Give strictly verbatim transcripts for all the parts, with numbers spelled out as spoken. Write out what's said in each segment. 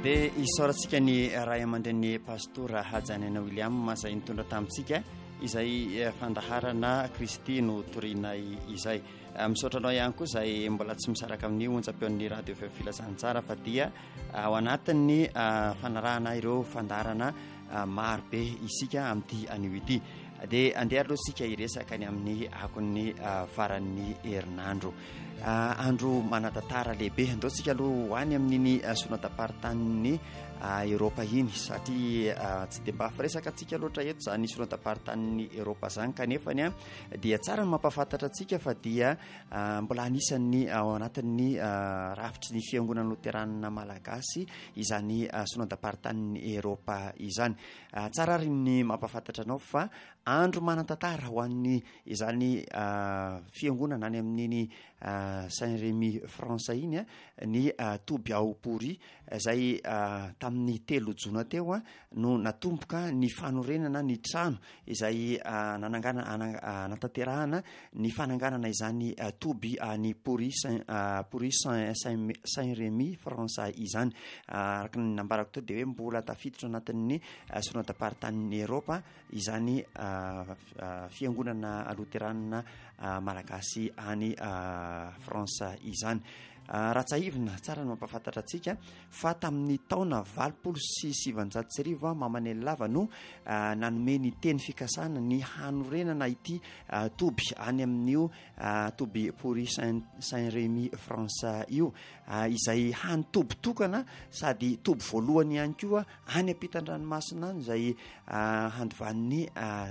dia isaorantsika ny ray aman-dren'ny pastora Hajanana William izay nitondra tamintsika izay fandaharana Kristy no toriana izay. Misaotra anao ihany koa izay mbola tsy misaraka amin'ny onjam-peon'ny radio Feo Filazarantsara fa dia ao anatin'ny fanarahana ireo fandarana maro be isika amin'ity anio ity. Dia andeha aloha isika hiresaka ny amin'ny akon'ny faran'ny herinandro. Andro manatantara lehibe andaontsika aloha ho any amin'iny sonadaparitany Eropa iny satria tsy dia mba firesaka antsika loatra eto izany sonadaparitany Eropa izany kanefany a dia tsara ny mampafantatra antsika fa dia mbola anisan'ny ao anatin'ny rafitry ny fiangonana loteranina malagasy izany sonadaparitany Eropa izany. Tsara ry ny mampafantatra anao fa andro manatantara ho an'ny izany fiangonana any amin'iny Saint-Rémy Français iny a ny Tobiao Pourri izay tamin'ny telo jona teo a no natomboka ny fanorenana ny trano izay nanangana natanterahana ny fananganana izany Toby any Pourri Pourri Saint-Rémy Français izany. Araka ny nambarako teo dia hoe mbola tafiditra anatin'ny sonadaparitany Eropa izany fiangonana loteranina malagasy any Fransa izany. Ratsaivina tsara ny mampafantatra antsika fa tamin'ny taona valopolo sy sivanjato sy arivo Mamanelilava no nanome ny teny fikasana ny hanorenana ity Toby any amin'io Toby Pourri Saint-Rémy Français io izay hanotoby tokana sady toby voalohany ihany koa any ampitan-dranomasina izay handovan'ny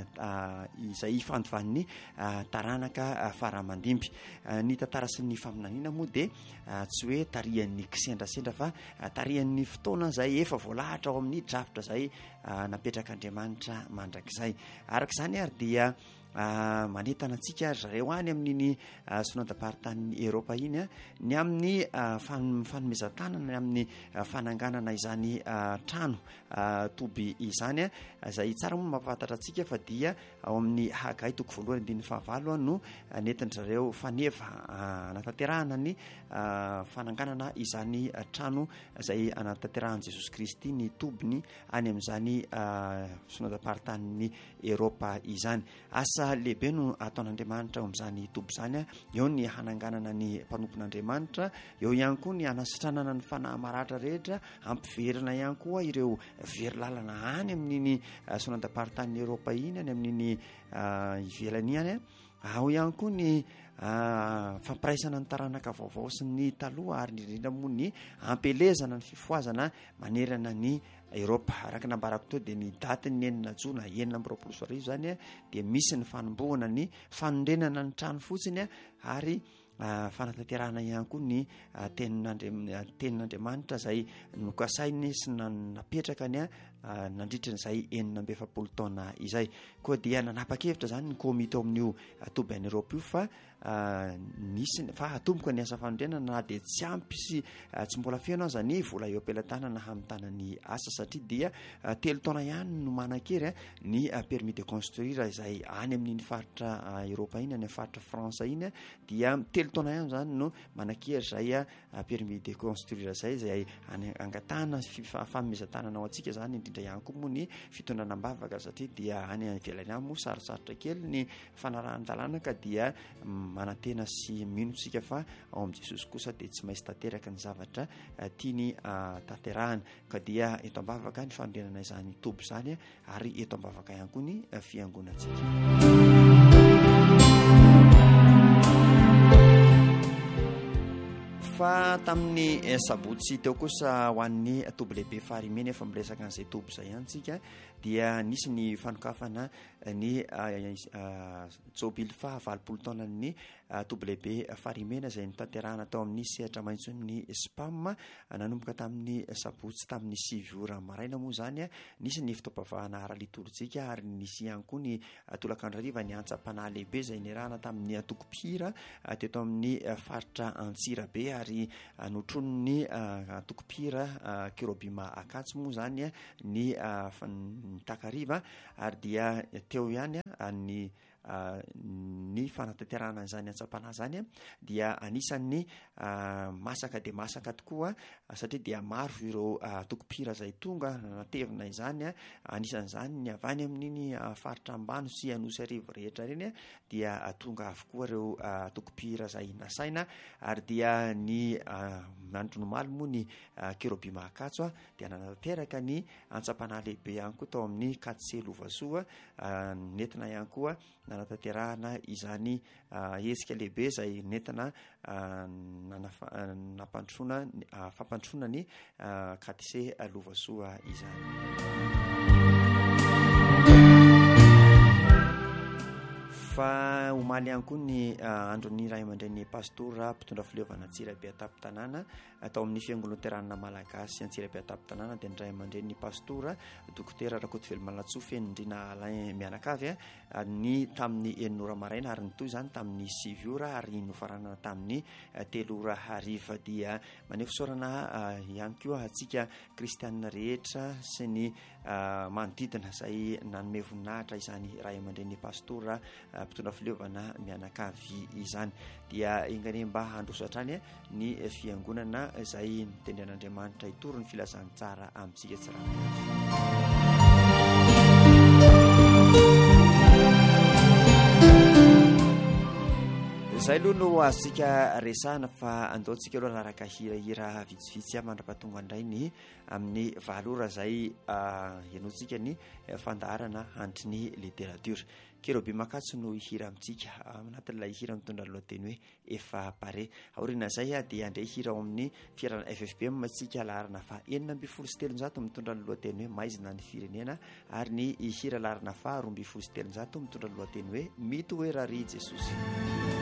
izay fandovan'ny taranaka faramandimby. Ny tantara sy ny faminaniana moa dia tsy hoe tarihan'ny kisendrasendra fa tarihan'ny fotoana izay efa voalahatra ao amin'ny drafitra izay napetraka Andriamanitra mandrakizay. Araka izany ary dia manentana antsika zareo any amin'iny sonadaparitany Eropa iny a ny amin'ny fanomezan-tanana ny amin'ny fananganana izany trano Toby izany a izay tsara moa mampafantatra antsika fa dia ao amin'ny Hagai toko voalohany andininy fahavalo no nentin zareo faneva natanterahana ny fananganana izany trano izay natanterahany Jesosy Kristy ny tobiny any amin'izany sonadaparitany Eropa izany. Asa lehibe no ataon'Andriamanitra ao amin'izany toby izany a, eo ny hananganana ny mpanompon'Andriamanitra, eo ihany koa ny hanasitranana ny fanahy maratra rehetra, ampiverina ihany koa ireo verilalana any amin'iny sonadaparitany Eropa iny any amin'iny ivelany any a. Ao ihany koa ny fampiraisana ny taranaka vaovao sy ny taloha ary indrindra moa ny ampelezana ny fifoazana manerana ny Eropa. Araka nambarako teo dia ny daty ny enina jona enina amby roapolo sy arivo izany a dia misy ny fanombohana ny fanondrenana ny trano fotsiny a ary fanatanterahana ihany koa ny tenin'Andriamanitra izay nokasainy sy napetraka ny a nandritra n'izay enina amby efapolo taona izay. Koa dia nanapa-kevitra izany ny komite ao amin'io Toby any Eropa io fa nisy fa atomboka ny asa fanondrenana na dia tsy ampy sy tsy mbola feno aza ny vola eo am-pelantanana hamitana ny asa satria dia telo taona ihany no manan-kery ny permis de construire izay any amin'iny faritra Eropa iny any amin'ny faritra Fransa iny dia telo taona ihany izany no manan-kery izay permis de construire izay izay angatahana fanomezan-tanana ao antsika izany indrindra ihany koa moa ny fitondrana-bavaka satria dia any ivelany any moa sarosarotra kely ny fanarahan-dalàna ka dia manantena sy mino tsika fa ao amin'i Jesosy kosa dia tsy maintsy tanteraka ny zavatra tiany tanterahana. Ka dia eto am-bavaka ny fanondrenana izany toby izany ary eto am-bavaka ihany koa ny fiangonantsika. Fa tamin'ny sabotsy teo kosa ho an'ny toby lehibe faharimeny efa miresaka an'izay toby izay ihany tsika dia nisy ny fanokafana ny jobily fahavalopolo taona ny toby lehibe faharimena izay nitanterahana tao amin'ny sehatra maitso ny Spam nanomboka tamin'ny sabotsy tamin'ny sivy ora maraina moa izany a. Nisy ny fitaopavahana ara-litorjika ary nisy ihany koa ny tolakandro hariva ny antsa-panahy lehibe izay nirahana tamin'ny Tokopira teto amin'ny faritra Antsirabe ary notronony Tokopira Kirobima Akatso moa izany ny takariva ary dia teo ihany ny ny fanatanterahana zany antsapana zany a dia anisan'ny masaka de masaka tokoa satria dia maro ireo tokopira zay tonga natevina izany a anisan'izany ny avany amin'iny faritra ambano sy anosy arivo rehetra reny a dia tonga avokoa reo tokopira zay nasaina ary dia ny mandronomaly moa ny Kerobi Mahakatso a dia nanatanteraka ny antsapana lehibe ihany koa tao amin'ny Katsy Lovasoa nentina ihany koa nanatanterahana izany hetsika lehibe zay nentina nampandrosoana fampandrosoana ny Katsy Lovasoa izany. Fa omaly ihany koa ny andron'ny ray aman-dren'ny pastora mpitondra fileovana Antsirabe Atapy-Tanàna atao amin'ny fiangonanteranana malagasy Antsirabe Atapy-Tanàna dia ny ray aman-dren'ny pastora dokotera Rakotovelo Malatsofy Nirina Alain mianakavy a ny tamin'ny enin'ora maraina ary ny toy izany tamin'ny sivy ora ary nofarana tamin'ny telo ora hariva dia maneho fisaorana ihany koa antsika kristianina rehetra sy ny manodidina izay nanome voninahitra izany ray aman-dren'ny pastora mpitondra fileovana mianakavy izany dia ingane mba handroso hatrany ny fiangonana izay mitendren'Andriamanitra hitoro ny filazany tsara amintsika tsirana. Zay aloha no azontsika resahana fa andaontsika aloha naraka hirahira vitsivitsy mandra-pahatonga indray ny amin'ny valora zay ianontsika ny fandaharana andry ny literatura. Kerobi Mahakatso no hira amintsika anatin'ilay hira mitondra lohateny hoe efa pare. Aoriana zay a dia andray hira ao amin'ny fiarana F F B M tsika laharana fa enina ambin'ny folo sy telonjato mitondra lohateny hoe maizina ny firenena ary ny hira laharana fa roa ambin'ny folo sy telonjato mitondra lohateny hoe mitoerary Jesosy.